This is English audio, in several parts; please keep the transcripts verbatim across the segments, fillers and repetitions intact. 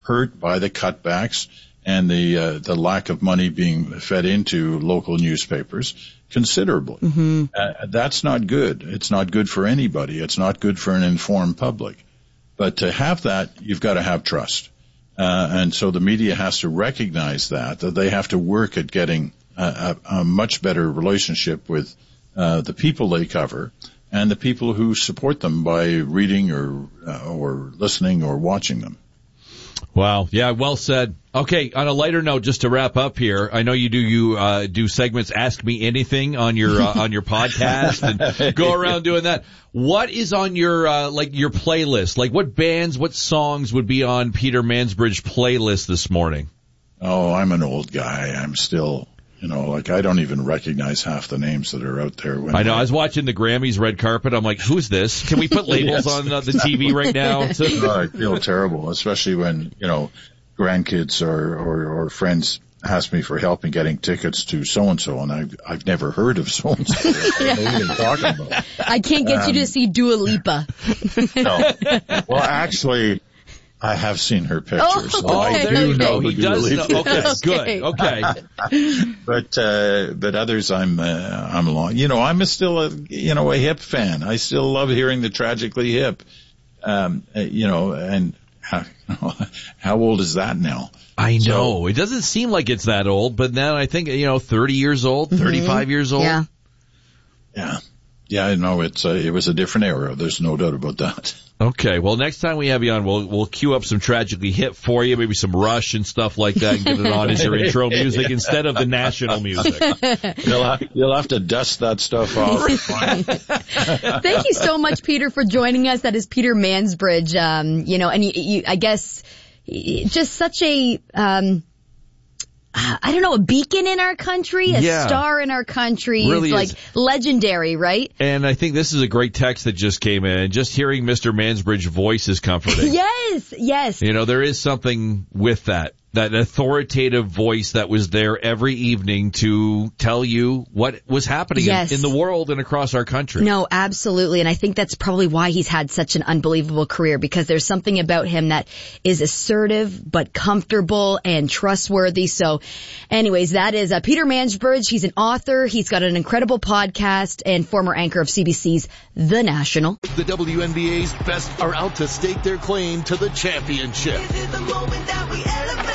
hurt by the cutbacks and the uh, the lack of money being fed into local newspapers considerably. Mm-hmm. Uh, that's not good. It's not good for anybody. It's not good for an informed public. But to have that, you've got to have trust. Uh, and so the media has to recognize that, that they have to work at getting a, a, a much better relationship with uh, the people they cover and the people who support them by reading or uh, or listening or watching them. Wow. Yeah, well said. Okay, on a lighter note, just to wrap up here, I know you do you uh, do segments Ask Me Anything on your uh, on your podcast and go around doing that. What is on your uh, like your playlist? Like what bands, what songs would be on Peter Mansbridge playlist this morning? Oh, I'm an old guy. I'm still, you know, like I don't even recognize half the names that are out there. When I know. I, I was watching the Grammys red carpet. I'm like, who's this? Can we put labels yes, on uh, the T V right now? No, I feel terrible, especially when, you know, grandkids or, or, or friends ask me for help in getting tickets to so-and-so, and I've, I've never heard of so-and-so. I don't know what you're talking about. I can't get um, you to see Dua Lipa. No. Well, actually, I have seen her pictures, oh, so okay. I do know he who Dua Lipa know. Okay, is. good. Okay. But, uh, but others I'm, uh, I'm along. You know, I'm a still a, you know, a hip fan. I still love hearing the Tragically Hip. Um, uh, you know, and how, how old is that now? I know. So, it doesn't seem like it's that old, but then I think, you know, thirty years old, mm-hmm. thirty-five years old. Yeah. Yeah. Yeah, I know it's a, it was a different era. There's no doubt about that. Okay, well, next time we have you on, we'll we'll queue up some Tragically Hip for you, maybe some Rush and stuff like that, and get it on as your intro music instead of the national music. You'll have, you'll have to dust that stuff off. Thank you so much, Peter, for joining us. That is Peter Mansbridge. Um, you know, and you, you, I guess just such a. Um, I don't know, a beacon in our country, a yeah. star in our country. Really it's is. like legendary, right? And I think this is a great text that just came in. Just hearing Mister Mansbridge's voice is comforting. Yes, yes. You know, there is something with that. That authoritative voice that was there every evening to tell you what was happening yes. in, in the world and across our country. No, absolutely. And I think that's probably why he's had such an unbelievable career, because there's something about him that is assertive but comfortable and trustworthy. So anyways, that is uh, Peter Mansbridge. He's an author. He's got an incredible podcast and former anchor of C B C's The National. The W N B A's best are out to stake their claim to the championship. This is the moment that we elevate.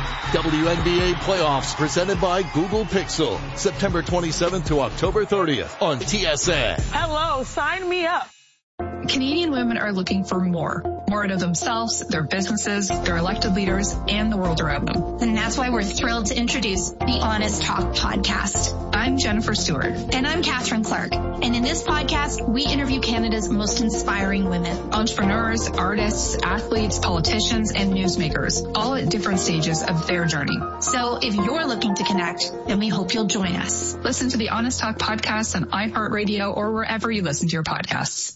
W N B A playoffs presented by Google Pixel, September twenty-seventh to October thirtieth on T S N. Hello, sign me up. Canadian women are looking for more. More out of themselves, their businesses, their elected leaders, and the world around them. And that's why we're thrilled to introduce the Honest Talk podcast. I'm Jennifer Stewart. And I'm Catherine Clark. And in this podcast, we interview Canada's most inspiring women. Entrepreneurs, artists, athletes, politicians, and newsmakers, all at different stages of their journey. So if you're looking to connect, then we hope you'll join us. Listen to the Honest Talk podcast on iHeartRadio or wherever you listen to your podcasts.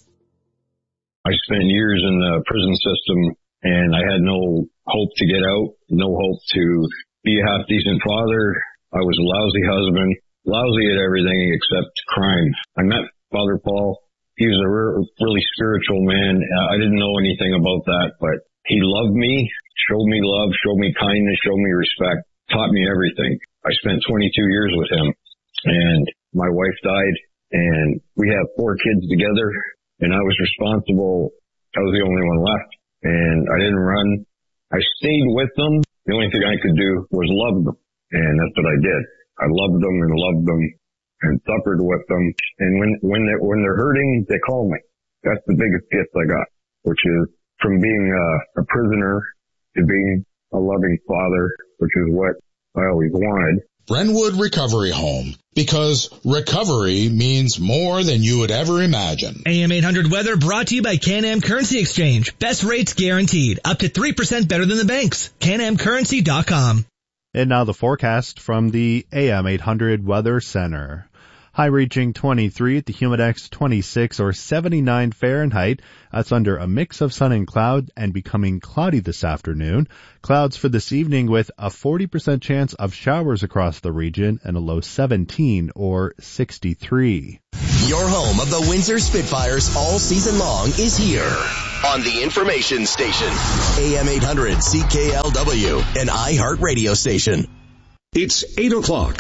I spent years in the prison system, and I had no hope to get out, no hope to be a half-decent father. I was a lousy husband, lousy at everything except crime. I met Father Paul. He was a re- really spiritual man. I didn't know anything about that, but he loved me, showed me love, showed me kindness, showed me respect, taught me everything. I spent twenty-two years with him, and my wife died, and we have four kids together. And I was responsible. I was the only one left. And I didn't run. I stayed with them. The only thing I could do was love them. And that's what I did. I loved them and loved them and suffered with them. And when, when they're, when they're hurting, they call me. That's the biggest gift I got, which is from being a, a prisoner to being a loving father, which is what I always wanted. Brentwood Recovery Home, because recovery means more than you would ever imagine. A M eight hundred weather brought to you by Can-Am Currency Exchange. Best rates guaranteed. Up to three percent better than the banks. can am currency dot com. And now the forecast from the A M eight hundred Weather Center. High reaching twenty-three at the Humidex, twenty-six or seventy-nine Fahrenheit. That's under a mix of sun and cloud and becoming cloudy this afternoon. Clouds for this evening with a forty percent chance of showers across the region and a low seventeen or sixty-three. Your home of the Windsor Spitfires all season long is here on the information station. A M eight hundred C K L W, an iHeart radio station. It's eight o'clock.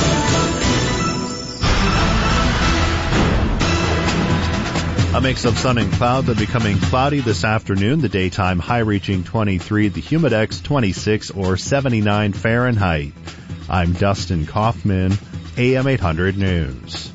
A mix of sun and cloud, but becoming cloudy this afternoon. The daytime high reaching twenty-three, the humidex twenty-six or seventy-nine Fahrenheit. I'm Dustin Kaufman, A M eight hundred News.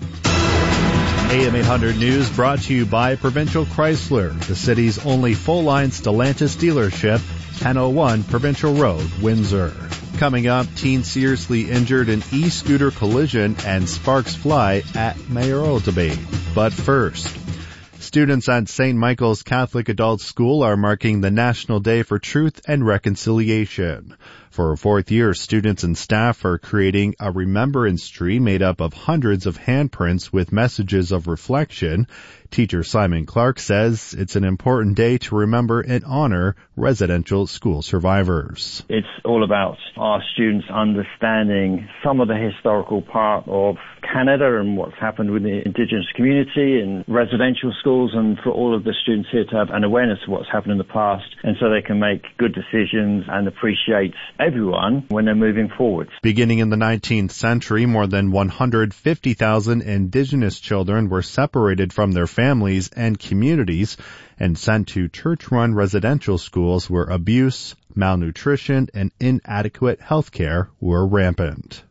A M eight hundred News brought to you by Provincial Chrysler, the city's only full-line Stellantis dealership, ten oh one Provincial Road, Windsor. Coming up, teen seriously injured in e-scooter collision and sparks fly at mayoral debate. But first, students at Saint Michael's Catholic Adult School are marking the National Day for Truth and Reconciliation. For a fourth year, students and staff are creating a remembrance tree made up of hundreds of handprints with messages of reflection. Teacher Simon Clark says it's an important day to remember and honor residential school survivors. It's all about our students understanding some of the historical part of Canada and what's happened with the Indigenous community in residential schools, and for all of the students here to have an awareness of what's happened in the past, and so they can make good decisions and appreciate everyone when they're moving forward. Beginning in the nineteenth century, more than one hundred fifty thousand Indigenous children were separated from their families and communities and sent to church-run residential schools where abuse, malnutrition, and inadequate health care were rampant.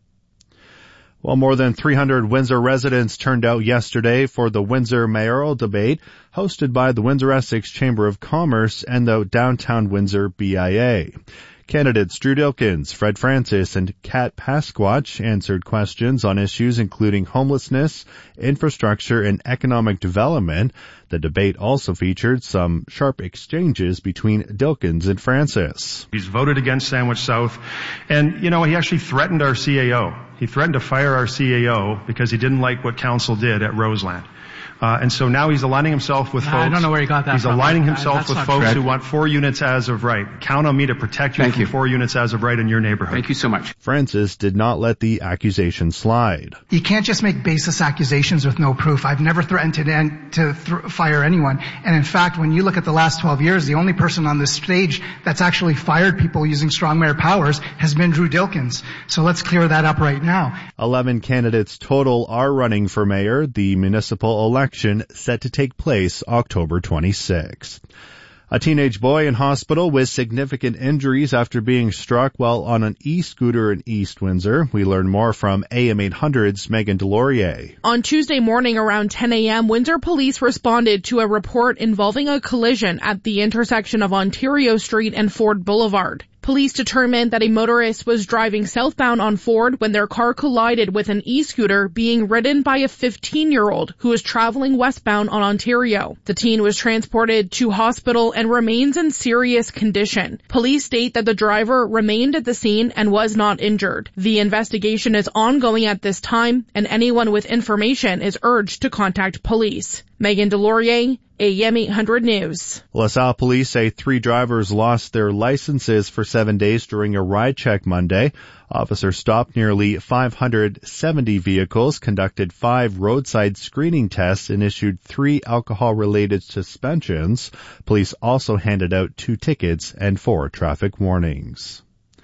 Well, more than three hundred Windsor residents turned out yesterday for the Windsor mayoral debate hosted by the Windsor-Essex Chamber of Commerce and the Downtown Windsor B I A. Candidates Drew Dilkens, Fred Francis, and Kat Pasquatch answered questions on issues including homelessness, infrastructure, and economic development. The debate also featured some sharp exchanges between Dilkens and Francis. He's voted against Sandwich South, and, you know, he actually threatened our C A O. He threatened to fire our C A O because he didn't like what council did at Roseland. Uh, and so now he's aligning himself with no, folks. I don't know where he got that He's from. aligning I, himself with folks correct. who want four units as of right. Count on me to protect you Thank from you. four units as of right in your neighborhood. Thank you so much. Francis did not let the accusation slide. You can't just make baseless accusations with no proof. I've never threatened to, end, to th- fire anyone. And in fact, when you look at the last twelve years, the only person on this stage that's actually fired people using strong mayor powers has been Drew Dilkens. So let's clear that up right now. Eleven candidates total are running for mayor. The municipal election set to take place October twenty-sixth. A teenage boy in hospital with significant injuries after being struck while on an e-scooter in East Windsor. We learn more from A M eight hundred's Megan Delorier. On Tuesday morning around ten a.m., Windsor police responded to a report involving a collision at the intersection of Ontario Street and Ford Boulevard. Police determined that a motorist was driving southbound on Ford when their car collided with an e-scooter being ridden by a fifteen-year-old who was traveling westbound on Ontario. The teen was transported to hospital and remains in serious condition. Police state that the driver remained at the scene and was not injured. The investigation is ongoing at this time, and anyone with information is urged to contact police. Megan Delorier, A M eight hundred News. LaSalle police say three drivers lost their licenses for seven days during a ride check Monday. Officers stopped nearly five hundred seventy vehicles, conducted five roadside screening tests, and issued three alcohol-related suspensions. Police also handed out two tickets and four traffic warnings.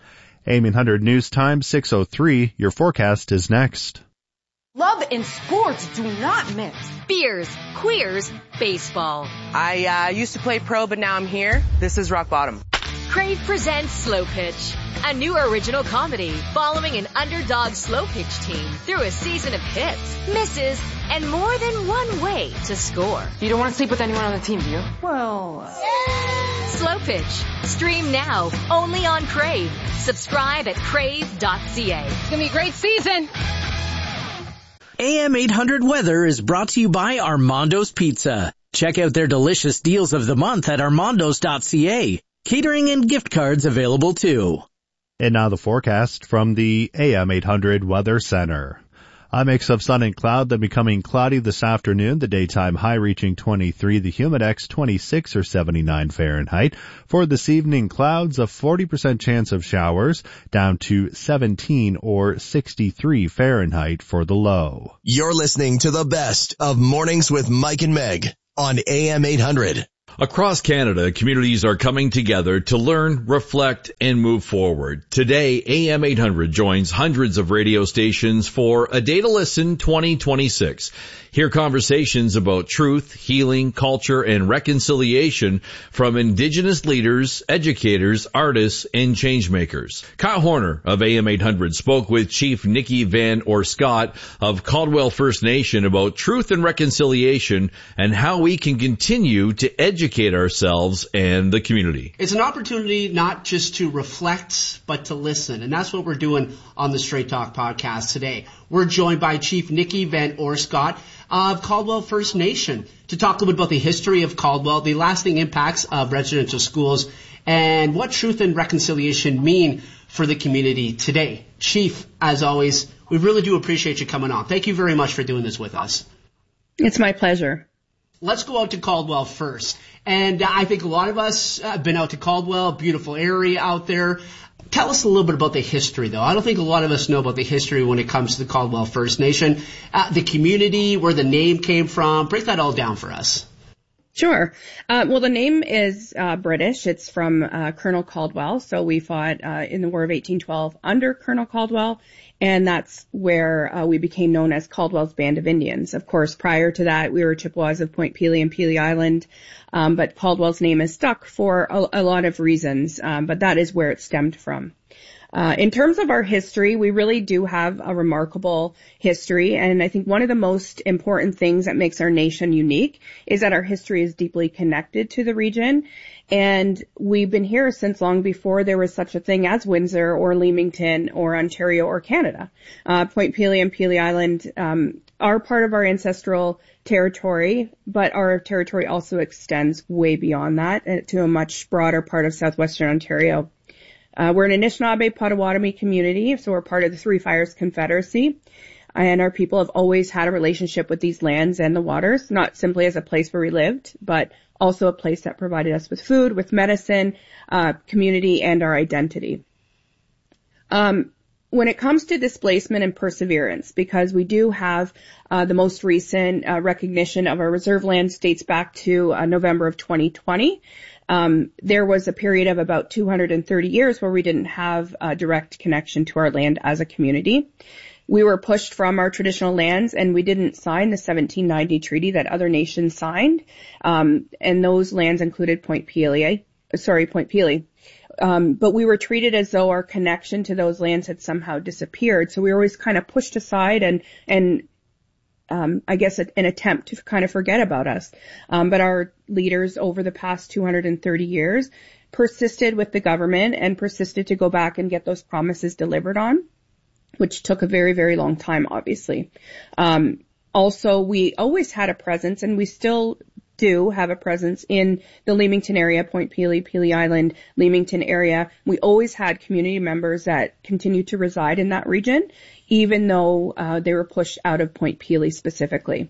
A M eight hundred News Time, six oh three. Your forecast is next. Love and sports do not mix. Beers, queers, baseball. I uh, used to play pro, but now I'm here. This is rock bottom. Crave presents Slow Pitch, a new original comedy following an underdog slow pitch team through a season of hits, misses, and more than one way to score. You don't want to sleep with anyone on the team, do you? Well, uh... Slow Pitch. Stream now, only on Crave. Subscribe at crave dot c a. It's going to be a great season. A M eight hundred Weather is brought to you by Armando's Pizza. Check out their delicious deals of the month at armandos dot c a. Catering and gift cards available too. And now the forecast from the A M eight hundred Weather Center. A mix of sun and cloud, then becoming cloudy this afternoon. The daytime high reaching twenty-three, the humidex twenty-six or seventy-nine Fahrenheit. For this evening, clouds, a forty percent chance of showers, down to seventeen or sixty-three Fahrenheit for the low. You're listening to the best of Mornings with Mike and Meg on A M eight hundred. Across Canada, communities are coming together to learn, reflect, and move forward. Today, A M eight hundred joins hundreds of radio stations for A Day to Listen twenty twenty-six. Hear conversations about truth, healing, culture, and reconciliation from Indigenous leaders, educators, artists, and changemakers. Kyle Horner of A M eight hundred spoke with Chief Nikki Van Orscott of Caldwell First Nation about truth and reconciliation and how we can continue to educate ourselves and the community. It's an opportunity not just to reflect, but to listen. And that's what we're doing on the Straight Talk podcast today. We're joined by Chief Nikki Van Orscott of Caldwell First Nation to talk a little bit about the history of Caldwell, the lasting impacts of residential schools, and what truth and reconciliation mean for the community today. Chief, as always, we really do appreciate you coming on. Thank you very much for doing this with us. It's my pleasure. Let's go out to Caldwell first. And I think a lot of us have been out to Caldwell, beautiful area out there. Tell us a little bit about the history, though. I don't think a lot of us know about the history when it comes to the Caldwell First Nation, uh, the community, where the name came from. Break that all down for us. Sure. Uh, well, the name is uh, British. It's from uh, Colonel Caldwell. So we fought uh, in the War of eighteen twelve under Colonel Caldwell, and that's where uh, we became known as Caldwell's Band of Indians. Of course, prior to that, we were Chippewas of Point Pelee and Pelee Island, um, but Caldwell's name is stuck for a, a lot of reasons, um, but that is where it stemmed from. Uh, in terms of our history, we really do have a remarkable history, and I think one of the most important things that makes our nation unique is that our history is deeply connected to the region, and we've been here since long before there was such a thing as Windsor or Leamington or Ontario or Canada. Uh, Point Pelee and Pelee Island um, are part of our ancestral territory, but our territory also extends way beyond that uh, to a much broader part of southwestern Ontario. Uh, we're an Anishinaabe Potawatomi community, so we're part of the Three Fires Confederacy, and our people have always had a relationship with these lands and the waters, not simply as a place where we lived, but also a place that provided us with food, with medicine, uh, community, and our identity. Um, when it comes to displacement and perseverance, because we do have uh, the most recent uh, recognition of our reserve lands dates back to uh, November of twenty twenty. Um, there was a period of about two hundred thirty years where we didn't have a direct connection to our land as a community. We were pushed from our traditional lands, and we didn't sign the seventeen ninety treaty that other nations signed. Um, and those lands included Point Pelee, sorry, Point Pelee. Um, but we were treated as though our connection to those lands had somehow disappeared. So we were always kind of pushed aside and, and, Um, I guess an attempt to kind of forget about us. Um, but our leaders over the past two hundred thirty years persisted with the government and persisted to go back and get those promises delivered on, which took a very, very long time, obviously. Um, also, we always had a presence, and we still do have a presence in the Leamington area, Point Pelee, Pelee Island, Leamington area. We always had community members that continue to reside in that region, even though uh, they were pushed out of Point Pelee specifically.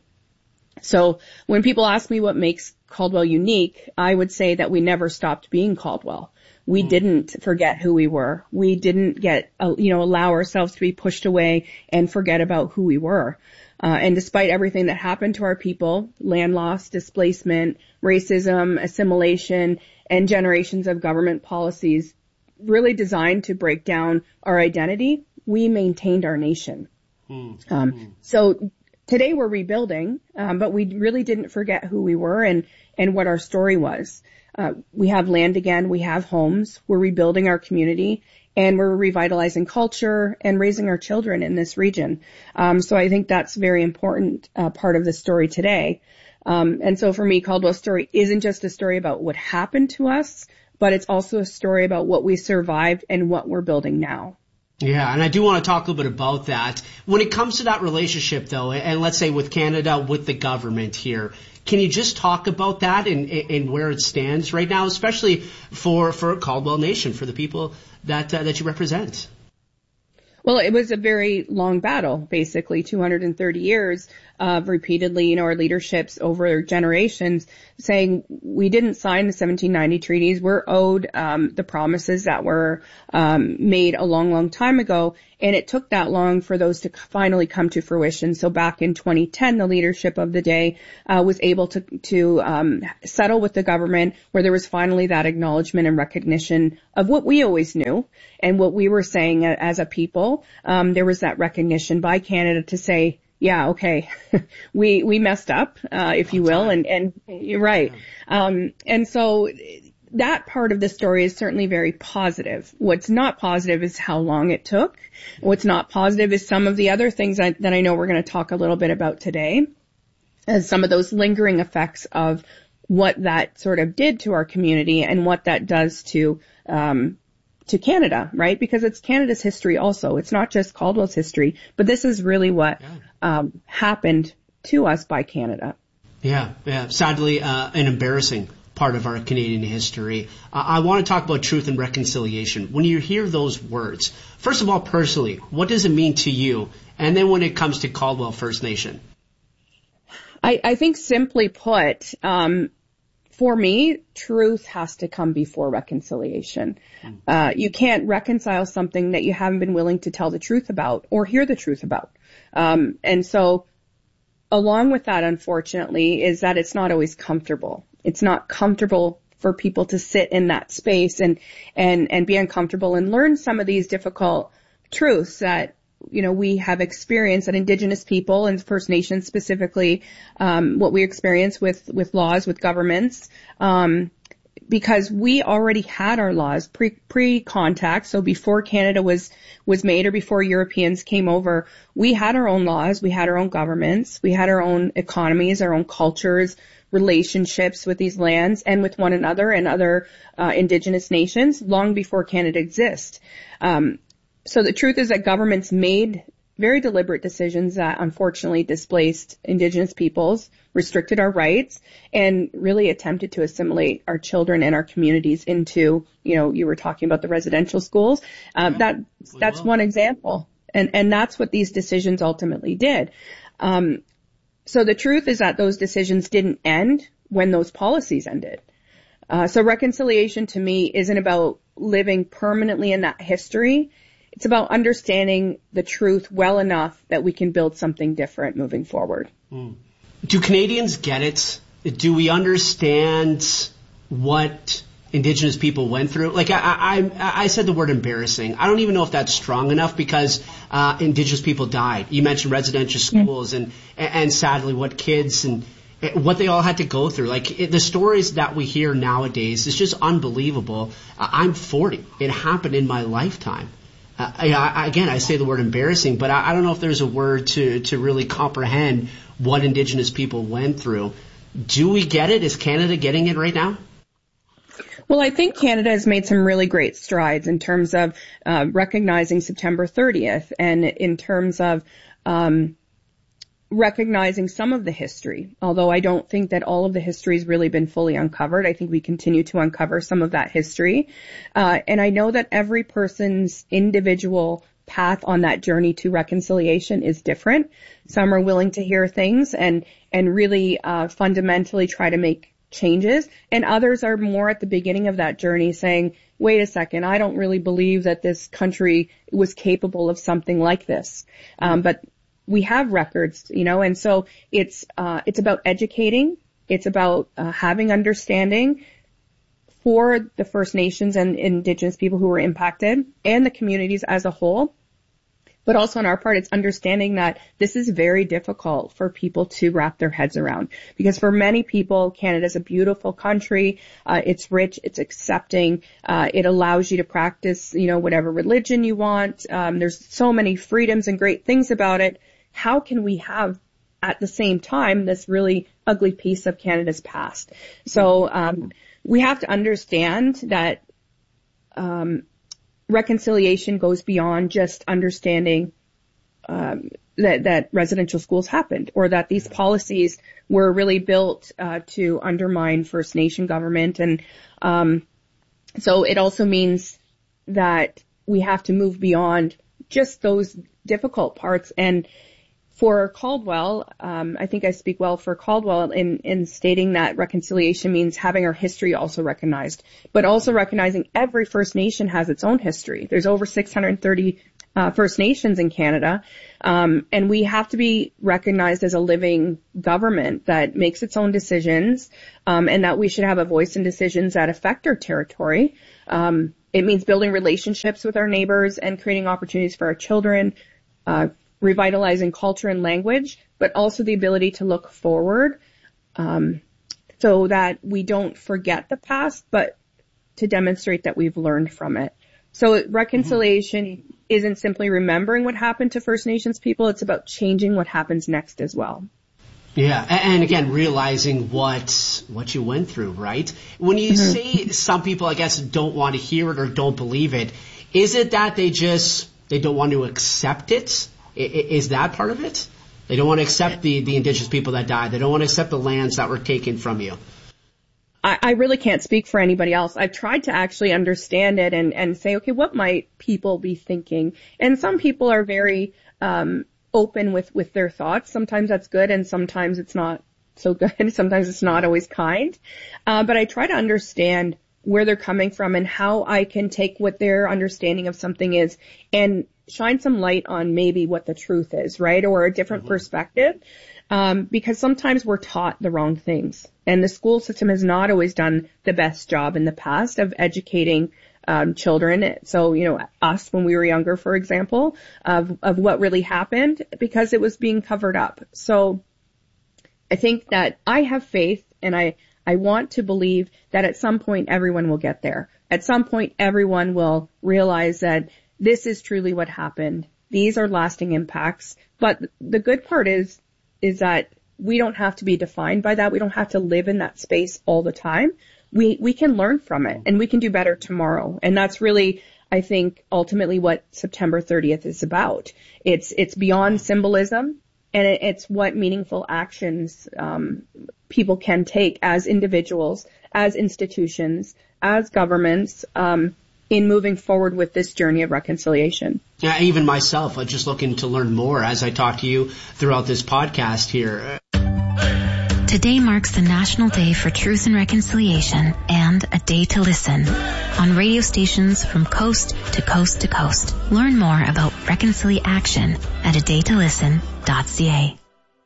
So when people ask me what makes Caldwell unique, I would say that we never stopped being Caldwell. We mm. didn't forget who we were. We didn't get, uh, you know, allow ourselves to be pushed away and forget about who we were. Uh, and despite everything that happened to our people, land loss, displacement, racism, assimilation, and generations of government policies really designed to break down our identity, we maintained our nation. Mm. Um, mm. So today we're rebuilding, um, but we really didn't forget who we were and, and what our story was. Uh, we have land again. We have homes. We're rebuilding our community, and we're revitalizing culture and raising our children in this region. Um, so I think that's a very important uh, part of the story today. Um, and so for me, Caldwell's story isn't just a story about what happened to us, but it's also a story about what we survived and what we're building now. Yeah, and I do want to talk a little bit about that. When it comes to that relationship, though, and let's say with Canada, with the government here, can you just talk about that and, and where it stands right now, especially for, for Caldwell Nation, for the people that uh, that you represent? Well, it was a very long battle, basically two hundred thirty years of repeatedly, you know, our leaderships over generations saying we didn't sign the seventeen ninety treaties. We're owed um, the promises that were um, made a long, long time ago. And it took that long for those to finally come to fruition. So back in twenty ten, the leadership of the day uh, was able to, to um, settle with the government, where there was finally that acknowledgement and recognition of what we always knew and what we were saying as a people. Um, there was that recognition by Canada to say, yeah, okay, we we messed up, uh, if you will, and and you're right. Um, and so that part of the story is certainly very positive. What's not positive is how long it took. What's not positive is some of the other things that, that I know we're going to talk a little bit about today, as some of those lingering effects of what that sort of did to our community and what that does to um to Canada, right? Because it's Canada's history also. It's not just Caldwell's history, but this is really what um happened to us by Canada. Yeah, yeah. Sadly, uh, an embarrassing part of our Canadian history. Uh, I want to talk about truth and reconciliation. When you hear those words, first of all, personally, what does it mean to you? And then when it comes to Caldwell First Nation? I, I think simply put, um, for me, truth has to come before reconciliation. Mm. Uh, you can't reconcile something that you haven't been willing to tell the truth about or hear the truth about. Um, and so along with that, unfortunately, is that it's not always comfortable. It's not comfortable for people to sit in that space and, and, and be uncomfortable and learn some of these difficult truths that, you know, we have experienced, that Indigenous people and First Nations specifically, um, what we experience with, with laws, with governments, um, because we already had our laws pre, pre-contact. So before Canada was, was made or before Europeans came over, we had our own laws, we had our own governments, we had our own economies, our own cultures, relationships with these lands and with one another and other, uh, Indigenous nations long before Canada exists. Um, So the truth is that governments made very deliberate decisions that unfortunately displaced Indigenous peoples, restricted our rights, and really attempted to assimilate our children and our communities into, you know, you were talking about the residential schools. Um, yeah, that that's well. one example, and and that's what these decisions ultimately did. Um, so the truth is that those decisions didn't end when those policies ended. Uh, so reconciliation to me isn't about living permanently in that history. It's about understanding the truth well enough that we can build something different moving forward. Mm. Do Canadians get it? Do we understand what Indigenous people went through? Like I, I, I said the word embarrassing. I don't even know if that's strong enough because uh, Indigenous people died. You mentioned residential schools mm. and, and sadly what kids and what they all had to go through. Like it, the stories that we hear nowadays is just unbelievable. Uh, I'm forty. It happened in my lifetime. Uh, I, again, I say the word embarrassing, but I, I don't know if there's a word to, to really comprehend what Indigenous people went through. Do we get it? Is Canada getting it right now? Well, I think Canada has made some really great strides in terms of uh, recognizing September thirtieth and in terms of um, recognizing some of the history, although I don't think that all of the history has really been fully uncovered. I think we continue to uncover some of that history. Uh, and I know that every person's individual path on that journey to reconciliation is different. Some are willing to hear things and, and really, uh, fundamentally try to make changes. And others are more at the beginning of that journey saying, wait a second, I don't really believe that this country was capable of something like this. Um, but we have records, you know, and so it's, uh, it's about educating. It's about, uh, having understanding for the First Nations and Indigenous people who were impacted and the communities as a whole. But also on our part, it's understanding that this is very difficult for people to wrap their heads around. Because for many people, Canada's a beautiful country. Uh, it's rich. It's accepting. Uh, it allows you to practice, you know, whatever religion you want. Um, there's so many freedoms and great things about it. How can we have at the same time this really ugly piece of Canada's past? So um, we have to understand that um, reconciliation goes beyond just understanding um, that, that residential schools happened or that these policies were really built uh, to undermine First Nation government. And um, so it also means that we have to move beyond just those difficult parts. And for Caldwell, um, I think I speak well for Caldwell in, in stating that reconciliation means having our history also recognized, but also recognizing every First Nation has its own history. There's over six hundred thirty uh, First Nations in Canada, um, and we have to be recognized as a living government that makes its own decisions, um, and that we should have a voice in decisions that affect our territory. Um, it means building relationships with our neighbors and creating opportunities for our children, uh, revitalizing culture and language, but also the ability to look forward, um, so that we don't forget the past, but to demonstrate that we've learned from it. So reconciliation mm-hmm. isn't simply remembering what happened to First Nations people, it's about changing what happens next as well. Yeah, and again, realizing what what you went through, right? When you mm-hmm. say some people, I guess, don't want to hear it or don't believe it, is it that they just, they don't want to accept it? Is that part of it? They don't want to accept the, the Indigenous people that died. They don't want to accept the lands that were taken from you. I, I really can't speak for anybody else. I've tried to actually understand it and, and say, okay, what might people be thinking? And some people are very um, open with, with their thoughts. Sometimes that's good and sometimes it's not so good. Sometimes it's not always kind. Uh, but I try to understand where they're coming from and how I can take what their understanding of something is and shine some light on maybe what the truth is, right? Or a different mm-hmm. perspective. Um, because sometimes we're taught the wrong things. And the school system has not always done the best job in the past of educating um, children. So, you know, us when we were younger, for example, of, of what really happened because it was being covered up. So I think that I have faith and I, I want to believe that at some point everyone will get there. At some point everyone will realize that this is truly what happened. These are lasting impacts. But the good part is, is that we don't have to be defined by that. We don't have to live in that space all the time. We, we can learn from it and we can do better tomorrow. And that's really, I think, ultimately what September thirtieth is about. It's, it's beyond symbolism and it, it's what meaningful actions, um, people can take as individuals, as institutions, as governments, um, in moving forward with this journey of reconciliation. Yeah, even myself, I'm just looking to learn more as I talk to you throughout this podcast here. Today marks the National Day for Truth and Reconciliation and a day to listen on radio stations from coast to coast to coast. Learn more about Reconciliation at a day to listen dot c a.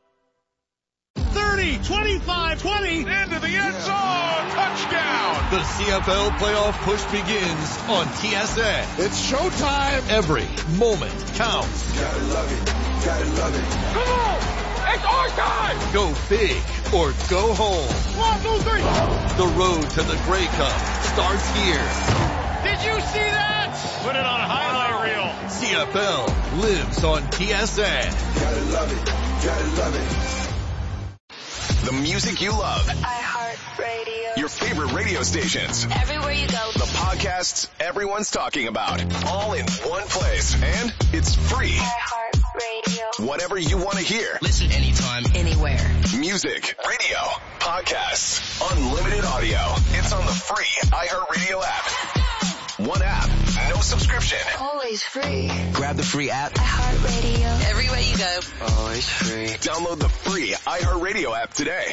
thirty, twenty-five, twenty, into the end zone, touchdown! The C F L playoff push begins on T S N. It's showtime! Every moment counts. Gotta love it, gotta love it. Come on! It's our time! Go big or go home. One, two, three! The road to the Grey Cup starts here. Did you see that? Put it on a highlight reel. C F L lives on T S N. Gotta love it, gotta love it. The music you love. iHeartRadio. Your favorite radio stations. Everywhere you go. The podcasts everyone's talking about. All in one place. And it's free. iHeartRadio. Whatever you want to hear. Listen anytime, anywhere. Music, radio, podcasts, unlimited audio. It's on the free iHeartRadio app. One app, no subscription. Always free. Grab the free app. iHeartRadio. Everywhere you go. Always free. Download the free iHeartRadio app today.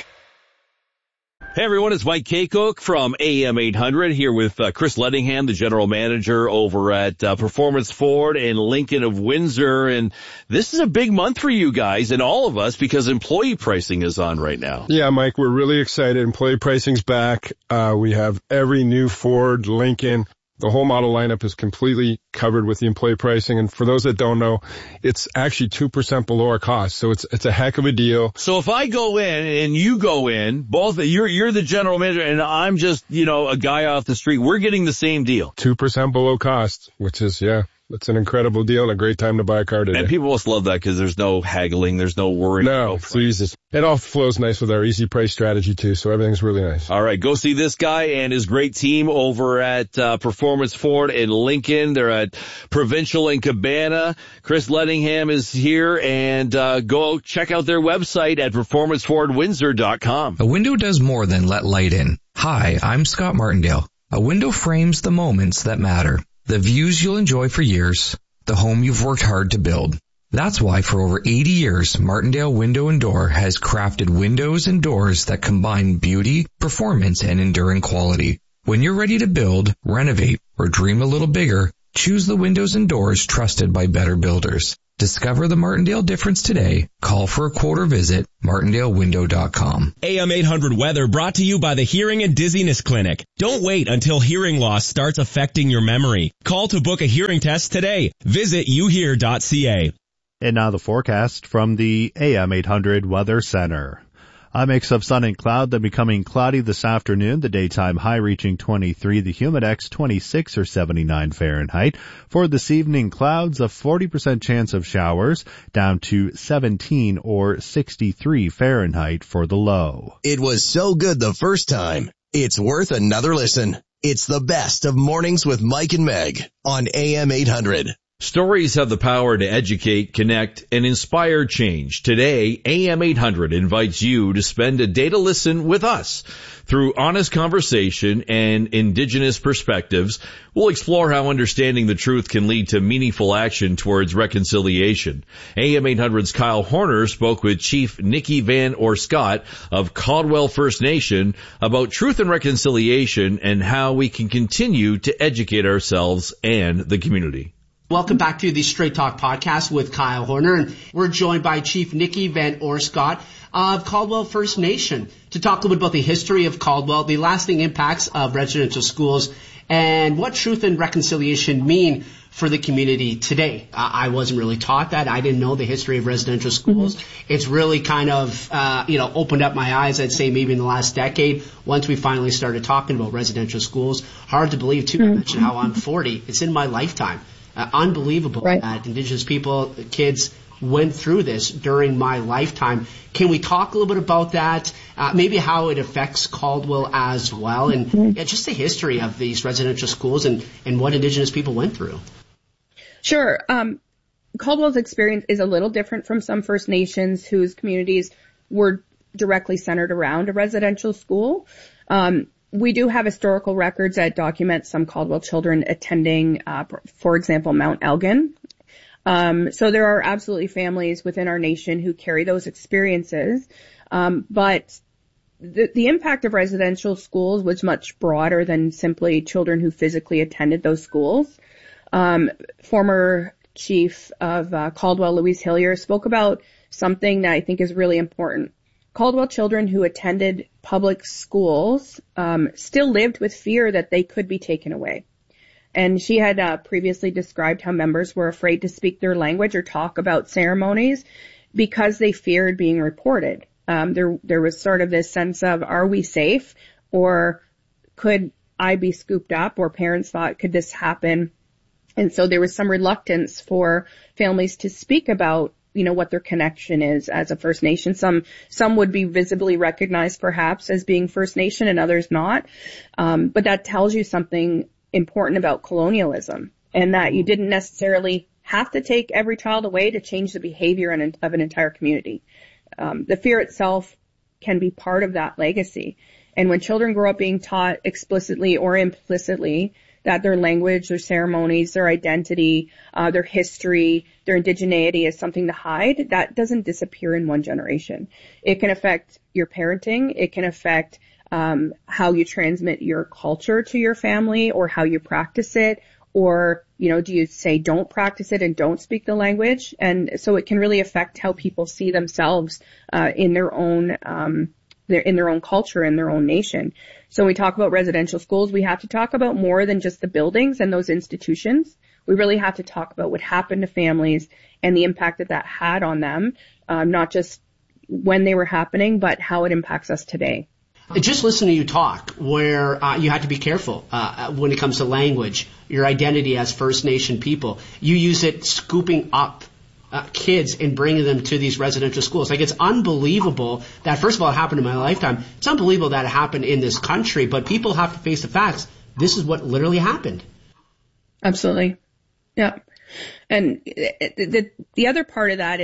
Hey everyone, it's Mike Kaycook from A M eight hundred here with uh, Chris Lettingham, the general manager over at uh, Performance Ford in Lincoln of Windsor. And this is a big month for you guys and all of us because employee pricing is on right now. Yeah, Mike, we're really excited. Employee pricing's back. Uh, we have every new Ford, Lincoln. The whole model lineup is completely covered with the employee pricing. And for those that don't know, it's actually two percent below our cost. So it's, it's a heck of a deal. So if I go in and you go in, both, you're, you're the general manager and I'm just, you know, a guy off the street, we're getting the same deal. two percent below cost, which is, yeah. It's an incredible deal and a great time to buy a car today. And people must love that because there's no haggling, there's no worry. No, it's easy. It all flows nice with our easy price strategy too, so everything's really nice. All right, go see this guy and his great team over at uh, Performance Ford in Lincoln. They're at Provincial and Cabana. Chris Lettingham is here, and uh, go check out their website at performance ford windsor dot com. A window does more than let light in. Hi, I'm Scott Martindale. A window frames the moments that matter. The views you'll enjoy for years, the home you've worked hard to build. That's why for over eighty years, Martindale Window and Door has crafted windows and doors that combine beauty, performance, and enduring quality. When you're ready to build, renovate, or dream a little bigger, choose the windows and doors trusted by better builders. Discover the Martindale difference today. Call for a quote or visit martindale window dot com. A M eight hundred weather brought to you by the Hearing and Dizziness Clinic. Don't wait until hearing loss starts affecting your memory. Call to book a hearing test today. Visit you hear dot c a. And now the forecast from the A M eight hundred Weather Center. A mix of sun and cloud, then becoming cloudy this afternoon. The daytime high reaching twenty-three, the humidex twenty-six or seventy-nine Fahrenheit. For this evening, clouds, a forty percent chance of showers, down to seventeen or sixty-three Fahrenheit for the low. It was so good the first time, it's worth another listen. It's the best of Mornings with Mike and Meg on A M eight hundred. Stories have the power to educate, connect, and inspire change. Today, A M eight hundred invites you to spend a day to listen with us. Through honest conversation and indigenous perspectives, we'll explore how understanding the truth can lead to meaningful action towards reconciliation. A M eight hundred's Kyle Horner spoke with Chief Nikki Van Orscott of Caldwell First Nation about truth and reconciliation and how we can continue to educate ourselves and the community. Welcome back to the Straight Talk podcast with Kyle Horner, and we're joined by Chief Nikki Van Orscott of Caldwell First Nation to talk a little bit about the history of Caldwell, the lasting impacts of residential schools, and what truth and reconciliation mean for the community today. Uh, I wasn't really taught that. I didn't know the history of residential schools. Mm-hmm. It's really kind of, uh, you know, opened up my eyes, I'd say maybe in the last decade, once we finally started talking about residential schools. Hard to believe, too, mm-hmm. I mentioned how I'm forty. It's in my lifetime. Uh, unbelievable right. that Indigenous people, kids, went through this during my lifetime. Can we talk a little bit about that? Uh, maybe how it affects Caldwell as well, and mm-hmm. yeah, just the history of these residential schools and, and what Indigenous people went through. Sure. Um, Caldwell's experience is a little different from some First Nations whose communities were directly centered around a residential school. Um, We do have historical records that document some Caldwell children attending, uh, for example, Mount Elgin. Um, so there are absolutely families within our nation who carry those experiences. Um, but the, the impact of residential schools was much broader than simply children who physically attended those schools. Um, former chief of uh, Caldwell, Louise Hillier, spoke about something that I think is really important. Caldwell children who attended public schools um, still lived with fear that they could be taken away. And she had uh, previously described how members were afraid to speak their language or talk about ceremonies because they feared being reported. Um, there, there was sort of this sense of, are we safe, or could I be scooped up, or parents thought, could this happen? And so there was some reluctance for families to speak about, you know, what their connection is as a First Nation. Some, some would be visibly recognized perhaps as being First Nation and others not. Um, but that tells you something important about colonialism, and that you didn't necessarily have to take every child away to change the behavior of an entire community. Um, the fear itself can be part of that legacy. And when children grow up being taught explicitly or implicitly that their language, their ceremonies, their identity, uh, their history, their indigeneity is something to hide, that doesn't disappear in one generation. It can affect your parenting. It can affect um, how you transmit your culture to your family, or how you practice it, or, you know, do you say don't practice it and don't speak the language? And so it can really affect how people see themselves uh, in their own um, their, in their own culture, in their own nation. So when we talk about residential schools, we have to talk about more than just the buildings and those institutions. We really have to talk about what happened to families and the impact that that had on them, um, not just when they were happening, but how it impacts us today. Just listen to you talk, where uh, you have to be careful uh, when it comes to language, your identity as First Nation people. You use it scooping up Uh, kids and bringing them to these residential schools. Like, it's unbelievable that, first of all, it happened in my lifetime. It's unbelievable that it happened in this country, but people have to face the facts. This is what literally happened. Absolutely. Yeah. And the, the, the other part of that is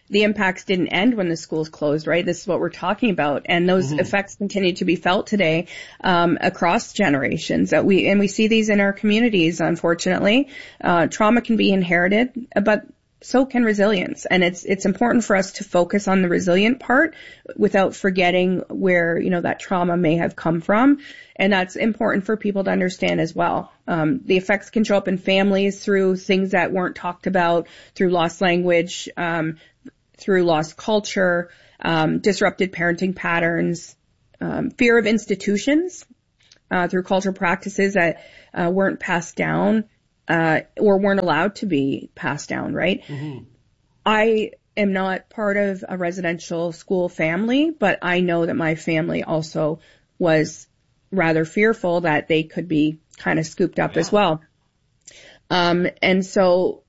the impacts didn't end when the schools closed, right? This is what we're talking about. And those mm-hmm. effects continue to be felt today, um, across generations that we, and we see these in our communities, unfortunately. Uh, trauma can be inherited, but so can resilience. And it's, it's important for us to focus on the resilient part without forgetting where, you know, that trauma may have come from. And that's important for people to understand as well. Um, the effects can show up in families through things that weren't talked about, through lost language, um, through lost culture, um, disrupted parenting patterns, um, fear of institutions, uh, through cultural practices that, uh, weren't passed down. Uh, or weren't allowed to be passed down, right? Mm-hmm. I am not part of a residential school family, but I know that my family also was rather fearful that they could be kind of scooped up yeah. as well. Um, and so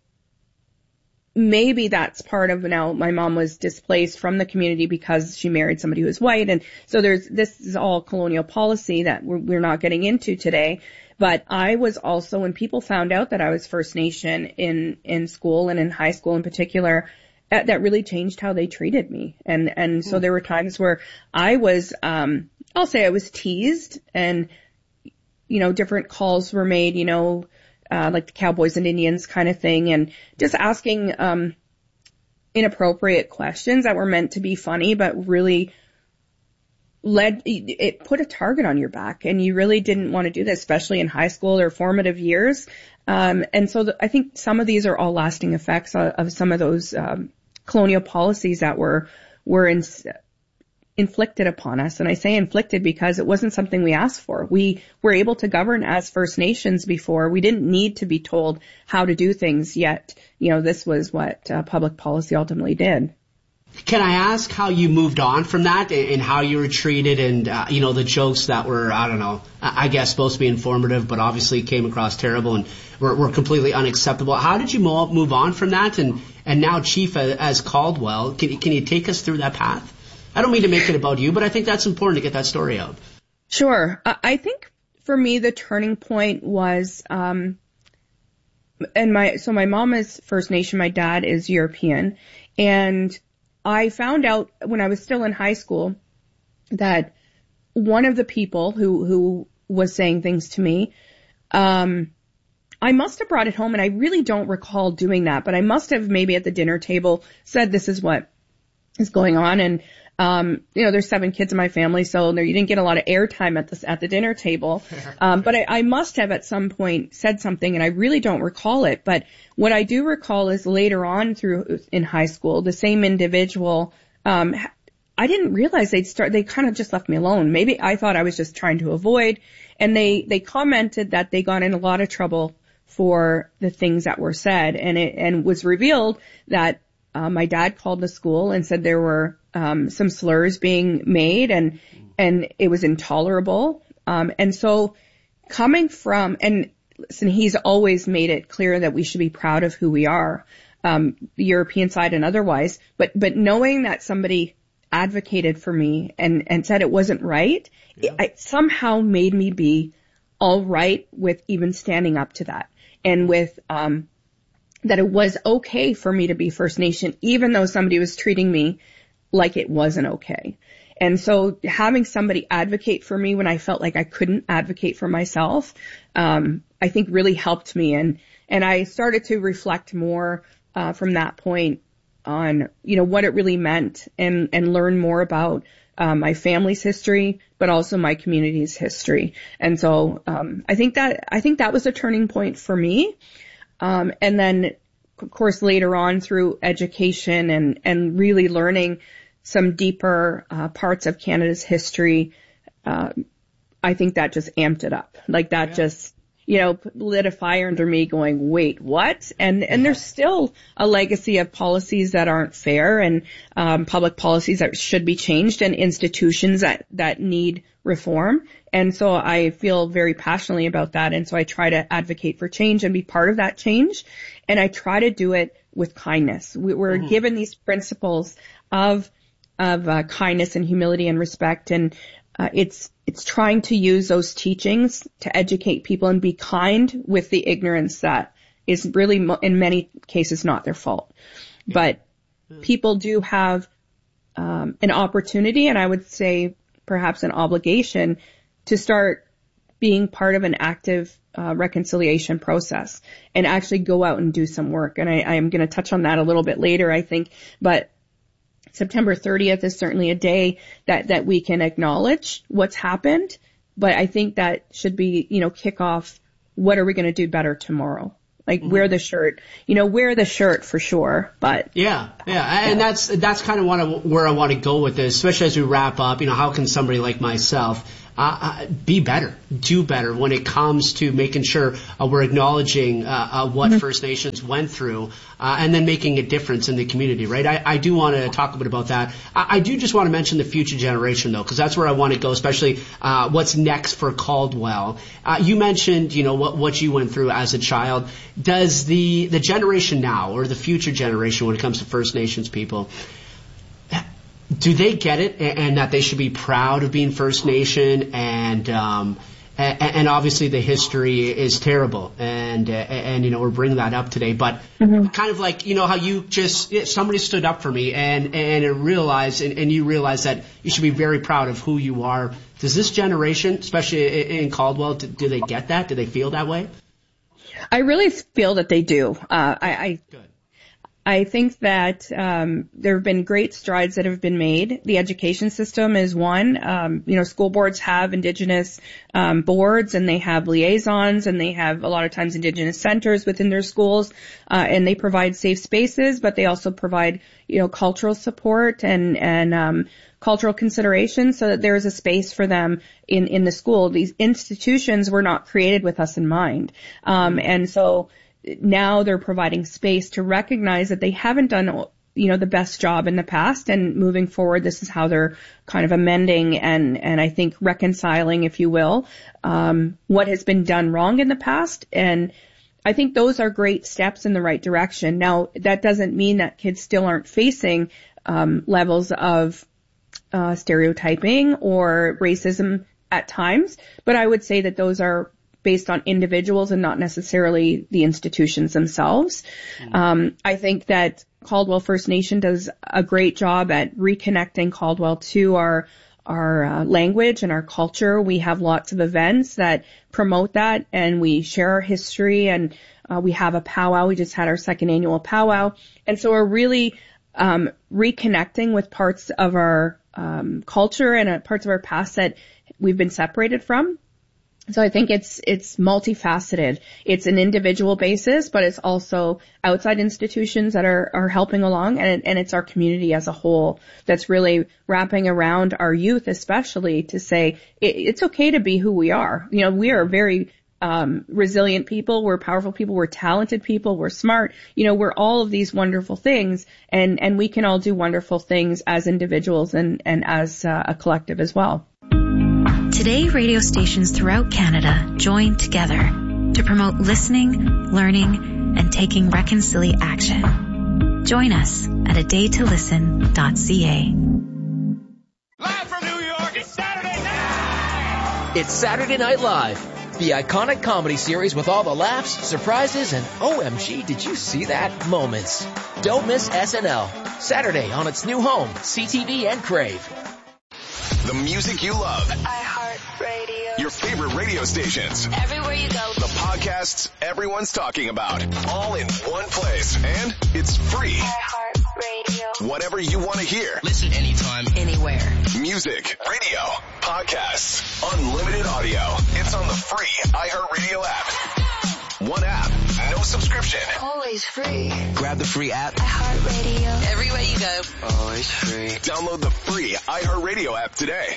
maybe that's part of, now my mom was displaced from the community because she married somebody who was white. And so there's, this is all colonial policy that we're, we're not getting into today. But I was also, when people found out that I was First Nation in, in school and in high school in particular, that, that really changed how they treated me. And, and so there were times where I was, um, I'll say I was teased and, you know, different calls were made, you know, uh, like the Cowboys and Indians kind of thing, and just asking, um, inappropriate questions that were meant to be funny, but really led, it put a target on your back, and you really didn't want to do this, especially in high school or formative years. Um, and so the, I think some of these are all lasting effects of, of some of those, um, colonial policies that were, were in, inflicted upon us. And I say inflicted because it wasn't something we asked for. We were able to govern as First Nations before. We didn't need to be told how to do things, yet, you know, this was what uh, public policy ultimately did. Can I ask how you moved on from that and how you were treated and, uh, you know, the jokes that were, I don't know, I guess supposed to be informative, but obviously came across terrible and were, were completely unacceptable. How did you move on from that? And, and now Chief as Caldwell, can, can you take us through that path? I don't mean to make it about you, but I think that's important to get that story out. Sure. I think for me, the turning point was, um, and my, so my mom is First Nation, my dad is European, and I found out when I was still in high school that one of the people who, who was saying things to me, um, I must have brought it home, and I really don't recall doing that, but I must have maybe at the dinner table said, this is what is going on. And, um, you know, there's seven kids in my family, so there, you didn't get a lot of airtime at the, at the dinner table. Um, but I, I must have at some point said something, and I really don't recall it. But what I do recall is later on through in high school, the same individual, um, I didn't realize they'd start, they kind of just left me alone. Maybe I thought I was just trying to avoid, and they, they commented that they got in a lot of trouble for the things that were said, and it, and was revealed that, uh, my dad called the school and said there were, um, some slurs being made, and, and it was intolerable. Um, and so coming from, and listen, he's always made it clear that we should be proud of who we are, um, the European side and otherwise, but, but knowing that somebody advocated for me and, and said it wasn't right, yeah. it, it somehow made me be all right with even standing up to that, and with, um, that it was okay for me to be First Nation, even though somebody was treating me like it wasn't okay. And so having somebody advocate for me when I felt like I couldn't advocate for myself, um, I think really helped me. And, and I started to reflect more, uh, from that point on, you know, what it really meant, and, and learn more about, um, my family's history, but also my community's history. And so, um, I think that, I think that was a turning point for me. Um, and then of course later on through education and, and really learning some deeper, uh, parts of Canada's history, uh, I think that just amped it up. Like that yeah. just, you know, lit a fire under me going, wait, what? And, and there's still a legacy of policies that aren't fair, and, um, public policies that should be changed, and institutions that, that need reform. And so I feel very passionately about that. And so I try to advocate for change and be part of that change. And I try to do it with kindness. We, we're mm-hmm. given these principles of, of, uh, kindness and humility and respect. And, uh, it's, it's trying to use those teachings to educate people and be kind with the ignorance that is really in many cases not their fault. Yeah. But people do have um, an opportunity, and I would say perhaps an obligation, to start being part of an active uh, reconciliation process and actually go out and do some work. And I, I am going to touch on that a little bit later, I think. But September thirtieth is certainly a day that, that we can acknowledge what's happened. But I think that should be, you know, kick off, what are we going to do better tomorrow? Like, mm-hmm. wear the shirt, you know, wear the shirt for sure, but. Yeah, yeah, and that's, that's kind of what I, where I want to go with this, especially as we wrap up. You know, how can somebody like myself, uh, uh be better, do better when it comes to making sure uh, we're acknowledging, uh, uh what mm-hmm. First Nations went through, uh, and then making a difference in the community, right? I, I do want to talk a bit about that. I, I do just want to mention the future generation though, because that's where I want to go, especially, uh, what's next for Caldwell. Uh, you mentioned, you know, what, what you went through as a child. Does the, the generation now, or the future generation when it comes to First Nations people, do they get it, and, and that they should be proud of being First Nation? And um, and, and obviously the history is terrible, and uh, and you know we're bringing that up today. But mm-hmm. kind of like, you know, how you just, somebody stood up for me, and and it realized, and, and you realize that you should be very proud of who you are. Does this generation, especially in Caldwell, do, do they get that? Do they feel that way? I really feel that they do. Uh, I. I Good. I think that um, there have been great strides that have been made. The education system is one. Um, you know, school boards have Indigenous um, boards, and they have liaisons, and they have a lot of times Indigenous centers within their schools, uh, and they provide safe spaces, but they also provide, you know, cultural support and and um, cultural consideration, so that there is a space for them in in the school. These institutions were not created with us in mind, um, and so. Now they're providing space to recognize that they haven't done, you know, the best job in the past, and moving forward, this is how they're kind of amending and, and I think reconciling, if you will, um, what has been done wrong in the past. And I think those are great steps in the right direction. Now, that doesn't mean that kids still aren't facing, um, levels of, uh, stereotyping or racism at times, but I would say that those are based on individuals and not necessarily the institutions themselves. Mm-hmm. Um, I think that Caldwell First Nation does a great job at reconnecting Caldwell to our our uh, language and our culture. We have lots of events that promote that, and we share our history, and uh, we have a powwow. We just had our second annual powwow. And so we're really um, reconnecting with parts of our um, culture and uh, parts of our past that we've been separated from. So I think it's, it's multifaceted. It's an individual basis, but it's also outside institutions that are, are helping along, and, and it's our community as a whole that's really wrapping around our youth, especially, to say it, it's okay to be who we are. You know, we are very, um, resilient people. We're powerful people. We're talented people. We're smart. You know, we're all of these wonderful things, and, and we can all do wonderful things as individuals and, and as uh, a collective as well. Today, radio stations throughout Canada join together to promote listening, learning, and taking reconciliation action. Join us at a day to listen dot c a. Live from New York, it's Saturday night! It's Saturday Night Live, the iconic comedy series with all the laughs, surprises, and O M G, did you see that moments. Don't miss S N L, Saturday on its new home, C T V and Crave. The music you love. iHeartRadio. Your favorite radio stations. Everywhere you go. The podcasts everyone's talking about. All in one place. And it's free. iHeartRadio. Whatever you want to hear. Listen anytime, anywhere. Music, radio, podcasts, unlimited audio. It's on the free iHeartRadio app. One app, no subscription. Always free. Grab the free app. iHeartRadio. Everywhere you go. Always free. Download the free iHeartRadio app today.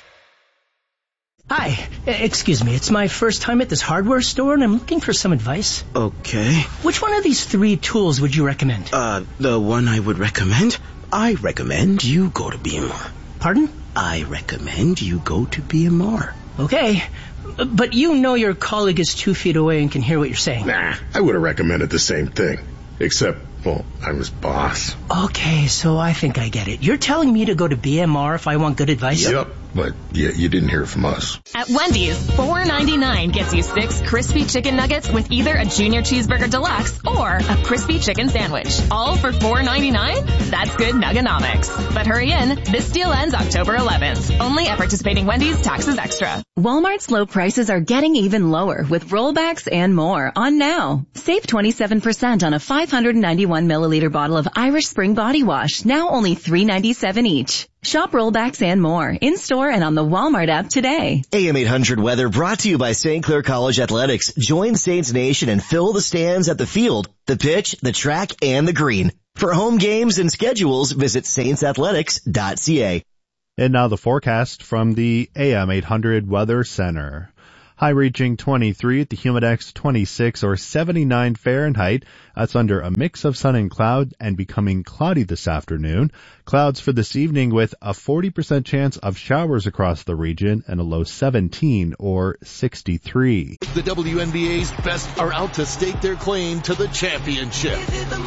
Hi, excuse me, it's my first time at this hardware store and I'm looking for some advice. Okay. Which one of these three tools would you recommend? Uh, the one I would recommend? I recommend you go to B M R. Pardon? I recommend you go to B M R. Okay, but you know your colleague is two feet away and can hear what you're saying. Nah, I would have recommended the same thing. Except, well, I'm his boss. Okay, so I think I get it. You're telling me to go to B M R if I want good advice? Yep. but you, you didn't hear from us. At Wendy's, four ninety-nine gets you six crispy chicken nuggets with either a junior cheeseburger deluxe or a crispy chicken sandwich. All for four ninety-nine? That's good nuggenomics. But hurry in, this deal ends October eleventh. Only at participating Wendy's, taxes extra. Walmart's low prices are getting even lower with rollbacks and more on now. Save twenty-seven percent on a five hundred ninety-one milliliter bottle of Irish Spring Body Wash, now only three ninety-seven each. Shop rollbacks and more in-store and on the Walmart app today. A M eight hundred weather brought to you by Saint Clair College Athletics. Join Saints Nation and fill the stands at the field, the pitch, the track, and the green. For home games and schedules, visit saints athletics dot c a. And now the forecast from the A M eight hundred Weather Center. High reaching twenty-three at the Humidex twenty-six or seventy-nine Fahrenheit. That's under a mix of sun and cloud and becoming cloudy this afternoon. Clouds for this evening with a forty percent chance of showers across the region and a low seventeen or sixty-three. The W N B A's best are out to stake their claim to the championship.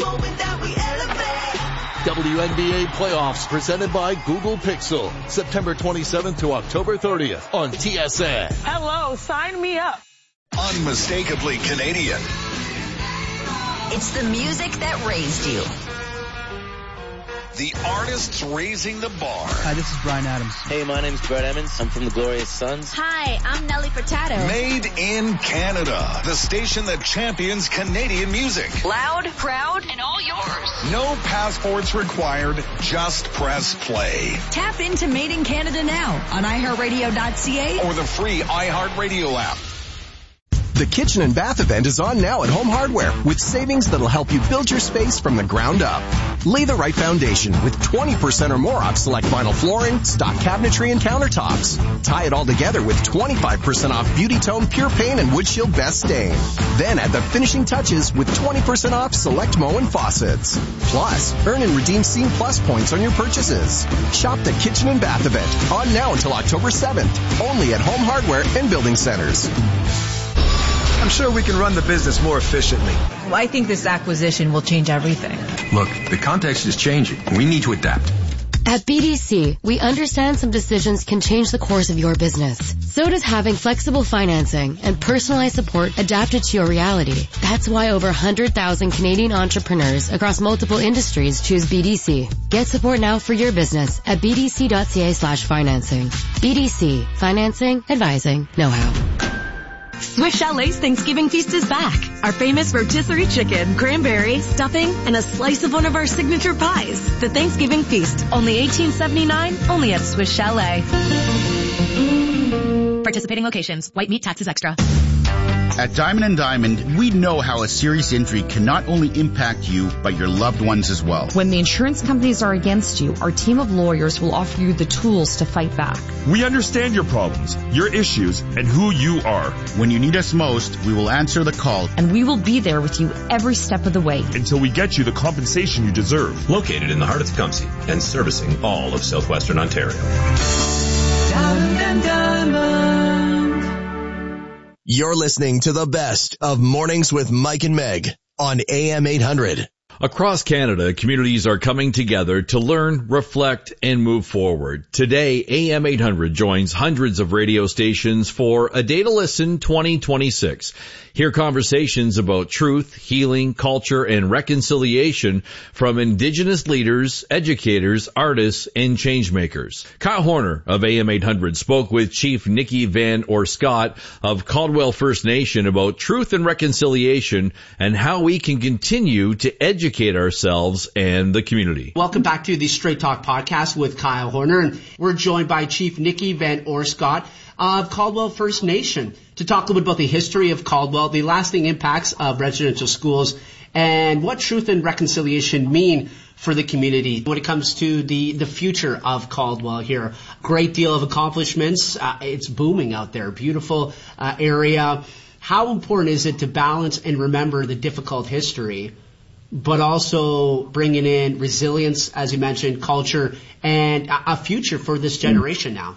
W N B A playoffs presented by Google Pixel, September twenty-seventh to October thirtieth on T S N. Hello, sign me up. Unmistakably Canadian. It's the music that raised you. The artists raising the bar. Hi, this is Brian Adams. Hey, my name's Brett Emmons. I'm from the Glorious Sons. Hi, I'm Nelly Furtado. Made in Canada. The station that champions Canadian music. Loud, proud, and all yours. No passports required. Just press play. Tap into Made in Canada now on i heart radio dot c a or the free iHeartRadio app. The Kitchen and Bath event is on now at Home Hardware with savings that'll help you build your space from the ground up. Lay the right foundation with twenty percent or more off select vinyl flooring, stock cabinetry, and countertops. Tie it all together with twenty-five percent off Beauty Tone Pure Paint and Wood Shield Best Stain. Then add the finishing touches with twenty percent off select Moen faucets. Plus, earn and redeem Scene Plus points on your purchases. Shop the Kitchen and Bath event on now until October seventh. Only at Home Hardware and Building Centers. I'm sure we can run the business more efficiently. Well, I think this acquisition will change everything. Look, the context is changing. We need to adapt. At B D C, we understand some decisions can change the course of your business. So does having flexible financing and personalized support adapted to your reality. That's why over one hundred thousand Canadian entrepreneurs across multiple industries choose B D C. Get support now for your business at b d c dot c a slash financing. B D C. Financing, advising, know-how. Swiss Chalet's Thanksgiving feast is back. Our famous rotisserie chicken, cranberry, stuffing, and a slice of one of our signature pies. The Thanksgiving feast, only eighteen seventy-nine, only at Swiss Chalet. Participating locations. White meat taxes extra. At Diamond and Diamond, we know how a serious injury can not only impact you, but your loved ones as well. When the insurance companies are against you, our team of lawyers will offer you the tools to fight back. We understand your problems, your issues, and who you are. When you need us most, we will answer the call. And we will be there with you every step of the way. Until we get you the compensation you deserve. Located in the heart of Tecumseh and servicing all of southwestern Ontario. Diamond and Diamond. You're listening to the best of Mornings with Mike and Meg on A M eight hundred. Across Canada, communities are coming together to learn, reflect, and move forward. Today, A M eight hundred joins hundreds of radio stations for A Day to Listen twenty twenty-six. Hear conversations about truth, healing, culture, and reconciliation from Indigenous leaders, educators, artists, and changemakers. Kyle Horner of A M eight hundred spoke with Chief Nikki Van Orscott of Caldwell First Nation about truth and reconciliation and how we can continue to educate ourselves and the community. Welcome back to the Straight Talk Podcast with Kyle Horner, and we're joined by Chief Nikki Van Orscott of Caldwell First Nation to talk a little bit about the history of Caldwell, the lasting impacts of residential schools, and what truth and reconciliation mean for the community when it comes to the, the future of Caldwell here. Great deal of accomplishments. Uh, it's booming out there. Beautiful uh, area. How important is it to balance and remember the difficult history, but also bringing in resilience, as you mentioned, culture, and a, a future for this generation now?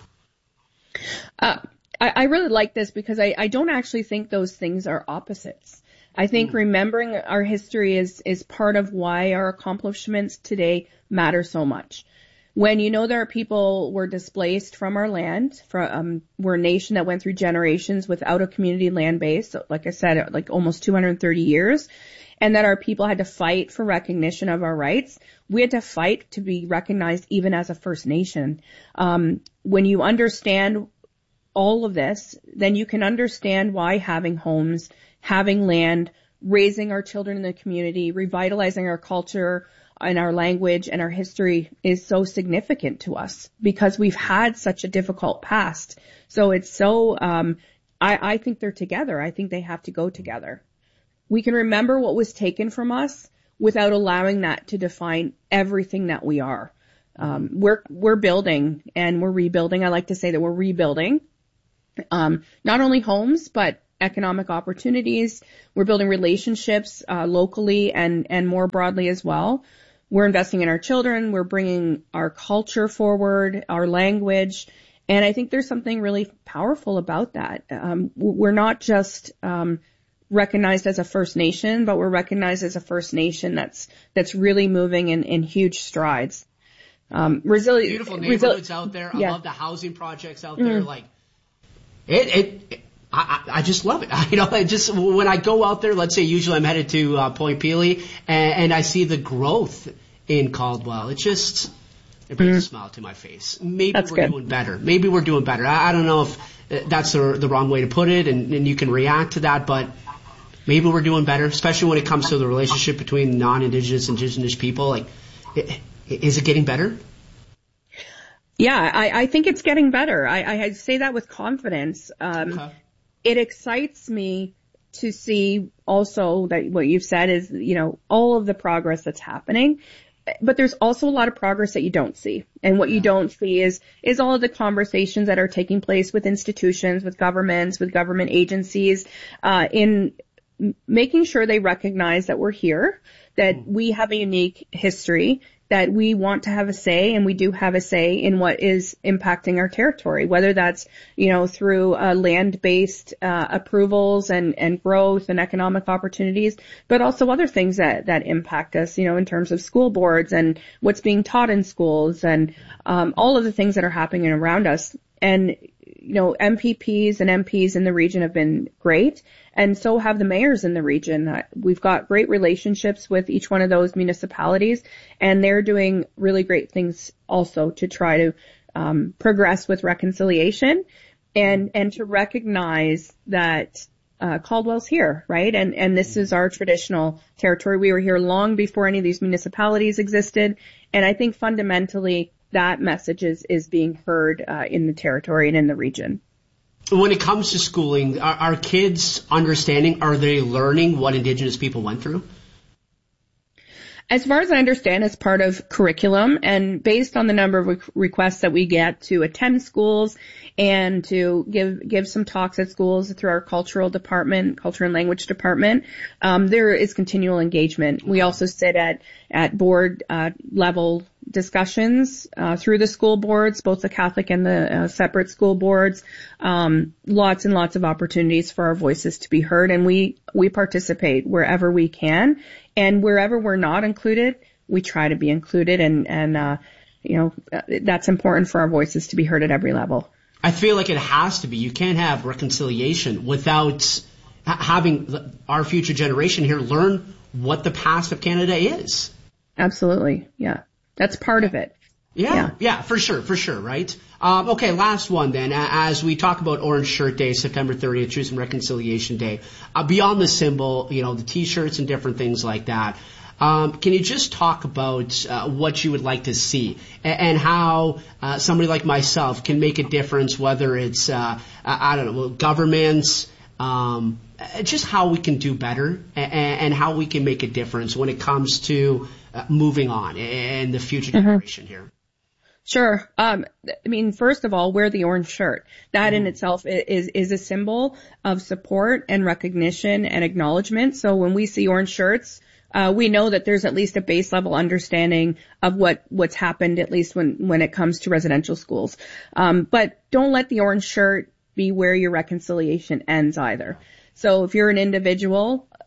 Uh, I, I really like this because I, I don't actually think those things are opposites. I think mm. remembering our history is, is part of why our accomplishments today matter so much. when you know there are people were displaced from our land, from, um, we're a nation that went through generations without a community land base, so like I said, like almost two hundred thirty years, and that our people had to fight for recognition of our rights. We had to fight to be recognized even as a First Nation. Um, when you understand all of this, then you can understand why having homes, having land, raising our children in the community, revitalizing our culture and our language and our history is so significant to us because we've had such a difficult past. So it's so, um, I, I think they're together. I think they have to go together. We can remember what was taken from us without allowing that to define everything that we are. Um, we're, we're building and we're rebuilding. I like to say that we're rebuilding, um, not only homes, but economic opportunities. We're building relationships, uh, locally and, and more broadly as well. We're investing in our children. We're bringing our culture forward, our language. And I think there's something really powerful about that. Um, we're not just, um, recognized as a First Nation, but we're recognized as a First Nation that's, that's really moving in, in huge strides. Um, resilient. Beautiful neighborhoods resi- out there. I yeah. love the housing projects out there. Mm-hmm. Like, it, it, it I, I just love it. You know, I just, when I go out there, let's say usually I'm headed to uh, Point Pelee and, and I see the growth in Caldwell. It just, it brings mm. a smile to my face. Maybe that's we're good. doing better. Maybe we're doing better. I, I don't know if that's the, the wrong way to put it and, and you can react to that, but maybe we're doing better, especially when it comes to the relationship between non-Indigenous and Indigenous people. Like, is it getting better? Yeah, I, I think it's getting better. I, I say that with confidence. Um, okay. It excites me to see also that what you've said is, you know, all of the progress that's happening. But there's also a lot of progress that you don't see. And what you don't see is, is all of the conversations that are taking place with institutions, with governments, with government agencies, uh, in making sure they recognize that we're here, that we have a unique history, that we want to have a say, and we do have a say in what is impacting our territory, whether that's, you know, through uh, land-based uh, approvals and, and growth and economic opportunities, but also other things that, that impact us, you know, in terms of school boards and what's being taught in schools and um, all of the things that are happening around us. And, you know, M P Ps and M Ps in the region have been great, and so have the mayors in the region. We've got great relationships with each one of those municipalities, and they're doing really great things also to try to um, progress with reconciliation and and to recognize that uh, Caldwell's here, right? And and this is our traditional territory. We were here long before any of these municipalities existed, and I think fundamentally that message is, is being heard uh, in the territory and in the region. When it comes to schooling, are, are kids understanding, are they learning what Indigenous people went through? As far as I understand, it's part of curriculum, and based on the number of re- requests that we get to attend schools and to give give some talks at schools through our cultural department, culture and language department, um, there is continual engagement. We also sit at at board uh, level discussions uh, through the school boards, both the Catholic and the uh, separate school boards. Um, lots and lots of opportunities for our voices to be heard, and we we participate wherever we can. And wherever we're not included, we try to be included, and, and uh, you know, that's important for our voices to be heard at every level. I feel like it has to be. You can't have reconciliation without having our future generation here learn what the past of Canada is. Absolutely, yeah. That's part of it. Yeah, yeah, yeah, for sure, for sure, right? Um, okay, last one then. As we talk about Orange Shirt Day, September thirtieth, Truth and Reconciliation Day, uh, beyond the symbol, you know, the T-shirts and different things like that, um, can you just talk about uh, what you would like to see and, and how uh, somebody like myself can make a difference, whether it's, uh, I don't know, governments, um, just how we can do better and, and how we can make a difference when it comes to uh, moving on and the future generation mm-hmm. here. Sure. Um, I mean, first of all, wear the orange shirt. That mm. in itself is, is a symbol of support and recognition and acknowledgement. So when we see orange shirts, uh, we know that there's at least a base level understanding of what, what's happened, at least when, when it comes to residential schools. Um, but don't let the orange shirt be where your reconciliation ends either. So if you're an individual,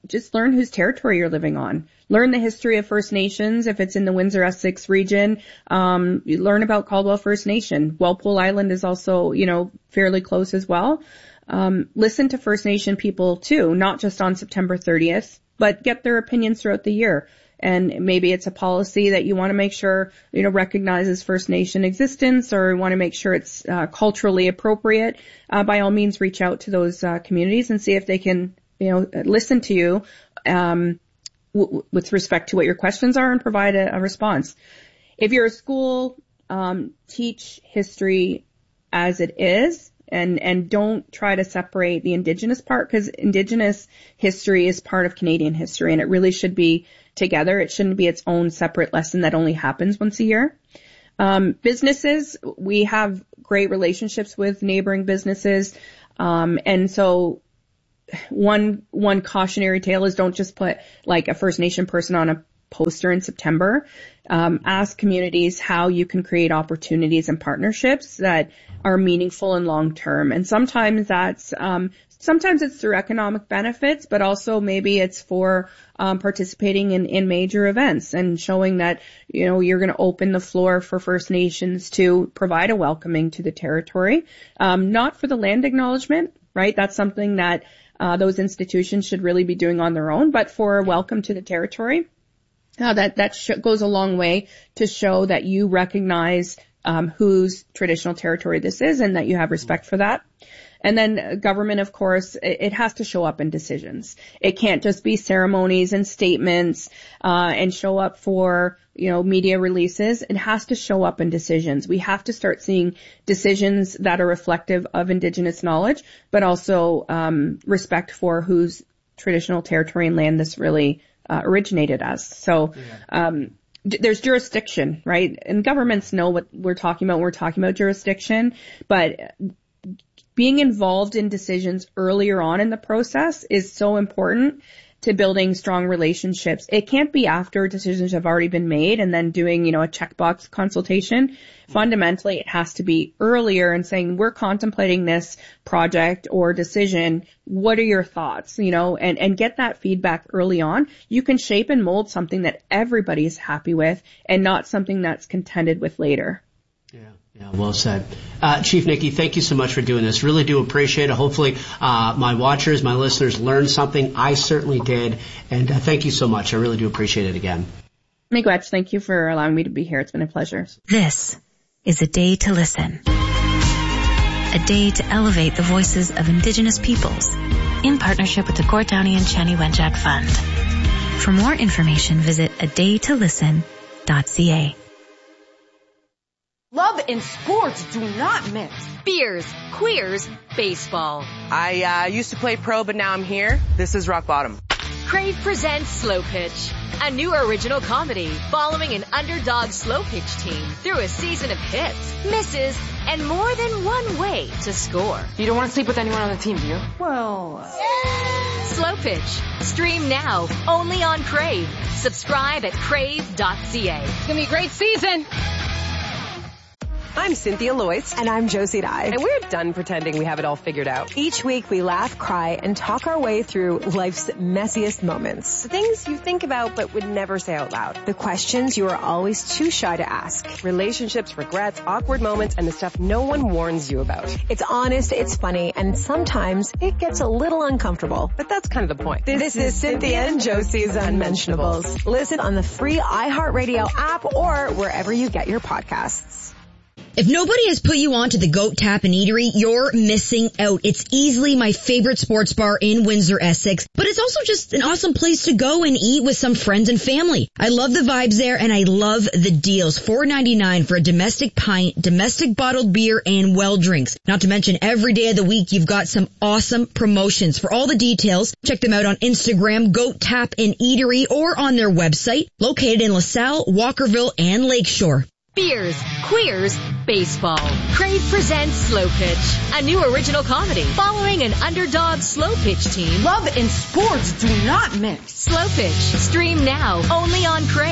just learn whose territory you're living on. Learn the history of First Nations if it's in the Windsor-Essex region. Um, you learn about Caldwell First Nation. Walpole Island is also, you know, fairly close as well. Um, listen to First Nation people too, not just on September thirtieth, but get their opinions throughout the year. And maybe it's a policy that you want to make sure, you know, recognizes First Nation existence, or you want to make sure it's uh, culturally appropriate. Uh, by all means, reach out to those uh, communities and see if they can, you know, listen to you um, w- with respect to what your questions are and provide a, a response. If you're a school, um, teach history as it is. And, and don't try to separate the Indigenous part, because Indigenous history is part of Canadian history, and it really should be together. It shouldn't be its own separate lesson that only happens once a year. Um, businesses, we have great relationships with neighboring businesses. Um, and so one, one cautionary tale is don't just put like a First Nation person on a poster in September. Um, ask communities how you can create opportunities and partnerships that are meaningful and long term. And sometimes that's, um, sometimes it's through economic benefits, but also maybe it's for, um, participating in, in major events and showing that, you know, you're going to open the floor for First Nations to provide a welcoming to the territory. Um, not for the land acknowledgement, right? That's something that, uh, those institutions should really be doing on their own, but for a welcome to the territory. Uh, that that sh- goes a long way to show that you recognize um, whose traditional territory this is and that you have respect for that. And then uh, government, of course, it, it has to show up in decisions. It can't just be ceremonies and statements uh, and show up for, you know, media releases. It has to show up in decisions. We have to start seeing decisions that are reflective of Indigenous knowledge, but also um, respect for whose traditional territory and land this really Uh, originated as. So, um, d- there's jurisdiction, right? And governments know what we're talking about when we're talking about jurisdiction, but being involved in decisions earlier on in the process is so important to building strong relationships. It can't be after decisions have already been made and then doing, you know, a checkbox consultation. Fundamentally, it has to be earlier and saying, we're contemplating this project or decision. What are your thoughts? You know, and, and get that feedback early on. You can shape and mold something that everybody's happy with and not something that's contended with later. Yeah. Yeah, well said. Uh, Chief Nikki, thank you so much for doing this. Really do appreciate it. Hopefully, uh, my watchers, my listeners learned something. I certainly did. And uh, thank you so much. I really do appreciate it again. Miigwech, thank you for allowing me to be here. It's been a pleasure. This is a day to listen. A day to elevate the voices of Indigenous peoples in partnership with the Gortani and Chani Wenjack Fund. For more information, visit a day to listen dot c a. Love and sports do not mix. Beers, queers, baseball. I uh, used to play pro, but now I'm here. This is rock bottom. Crave presents Slow Pitch, a new original comedy following an underdog slow pitch team through a season of hits, misses, and more than one way to score. You don't want to sleep with anyone on the team, do you? Well... Yeah. Slow Pitch. Stream now, only on Crave. Subscribe at crave dot c a. It's going to be a great season. I'm Cynthia Loyce. And I'm Josie Dye. And we're done pretending we have it all figured out. Each week we laugh, cry, and talk our way through life's messiest moments. The things you think about but would never say out loud. The questions you are always too shy to ask. Relationships, regrets, awkward moments, and the stuff no one warns you about. It's honest, it's funny, and sometimes it gets a little uncomfortable. But that's kind of the point. This, this is Cynthia and Josie's Unmentionables. Listen on the free iHeartRadio app or wherever you get your podcasts. If nobody has put you on to the Goat Tap and Eatery, you're missing out. It's easily my favorite sports bar in Windsor, Essex, but it's also just an awesome place to go and eat with some friends and family. I love the vibes there and I love the deals. four ninety-nine for a domestic pint, domestic bottled beer, and well drinks. Not to mention every day of the week you've got some awesome promotions. For all the details, check them out on Instagram, Goat Tap and Eatery, or on their website, located in LaSalle, Walkerville, and Lakeshore. Beers, queers, baseball. Crave presents Slow Pitch, a new original comedy following an underdog slow pitch team. Love and sports do not mix. Slow Pitch. Stream now, only on Crave.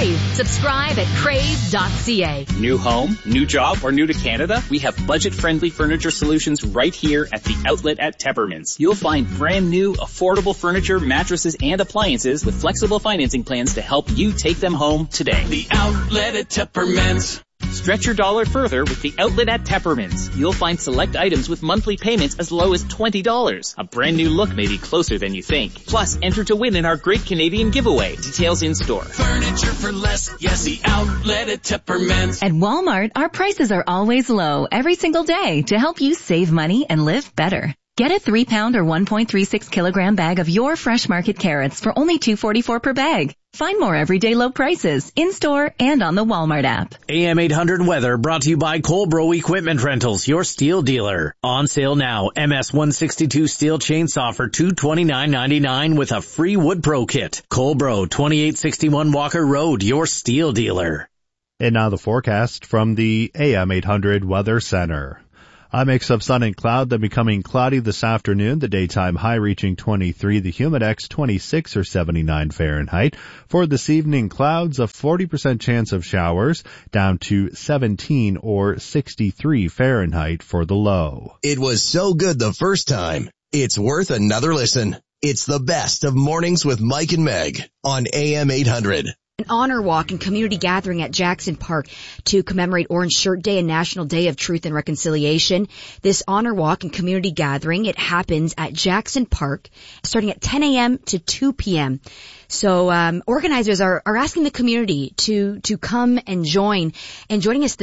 Crave. Subscribe at crave dot c a. New home, new job, or new to Canada? We have budget-friendly furniture solutions right here at the outlet at Teppermans. You'll find brand new, affordable furniture, mattresses, and appliances with flexible financing plans to help you take them home today. The outlet at Teppermans. Stretch your dollar further with the outlet at Teppermans. You'll find select items with monthly payments as low as twenty dollars. A brand new look may be closer than you think. Plus, enter to win in our Great Canadian Giveaway. Details in store. Furniture for less. Yes, the outlet at Teppermans. At Walmart, our prices are always low every single day to help you save money and live better. Get a three pound or one point three six kilogram bag of your fresh market carrots for only two forty-four per bag. Find more everyday low prices in-store and on the Walmart app. A M eight hundred weather brought to you by Colbro Equipment Rentals, your steel dealer. On sale now, M S one sixty-two steel chainsaw for two hundred twenty-nine ninety-nine with a free Wood Pro kit. Colbro, twenty-eight sixty-one Walker Road, your steel dealer. And now the forecast from the A M eight hundred Weather Center. A mix of sun and cloud, then becoming cloudy this afternoon. The daytime high reaching twenty-three, the humidex twenty-six or seventy-nine Fahrenheit. For this evening, clouds, a forty percent chance of showers, down to seventeen or sixty-three Fahrenheit for the low. It was so good the first time, it's worth another listen. It's the best of Mornings with Mike and Meg on A M eight hundred. An honor walk and community gathering at Jackson Park to commemorate Orange Shirt Day and National Day of Truth and Reconciliation. This honor walk and community gathering, it happens at Jackson Park starting at ten a.m. to two p.m. So um organizers are, are asking the community to to come and join. And joining us